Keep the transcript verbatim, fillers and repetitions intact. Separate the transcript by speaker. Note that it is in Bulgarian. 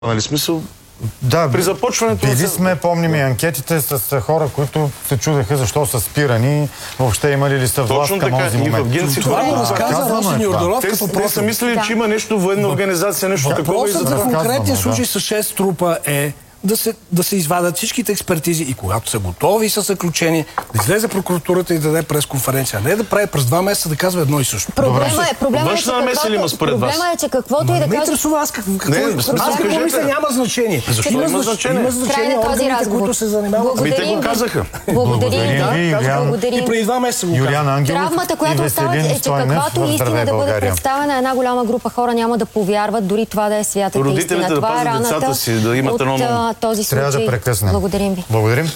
Speaker 1: Нали смисъл?
Speaker 2: Да,
Speaker 1: при започването...
Speaker 2: Били сме, помним и анкетите с хора, които се чудеха защо са спирани, въобще имали ли са власт към този момент.
Speaker 3: Това го разказа Росен Йорданов като
Speaker 1: Те са мислили, че има нещо военна организация, нещо такова.
Speaker 3: Въпросът за конкретния случай с шест трупа е да се, да се извадят всичките експертизи и когато са готови с заключение, да излезе прокуратурата и да даде пресконференция, а не да прави през два месеца да казва едно и също.
Speaker 4: Проблема е, проблема е, че каквото, проблема е, че каквото и да
Speaker 3: кажа... Не
Speaker 4: интересува
Speaker 3: аз какво, аз какво мисля, няма значение.
Speaker 1: Защо има значение?
Speaker 3: Има значение органите, които се занимават.
Speaker 1: Ами те го казаха.
Speaker 4: Благодарим ви.
Speaker 3: И преди два месеца го казаха.
Speaker 4: Травмата, която остава, е, че каквато истина да бъде представена, една голяма група хора няма да повярват, дори това да е святата истина.
Speaker 1: Родителите да пазят децата си, да имат едно
Speaker 4: този случай.
Speaker 2: Трябва да прекъснем.
Speaker 4: Благодарим ви.
Speaker 2: Благодарим.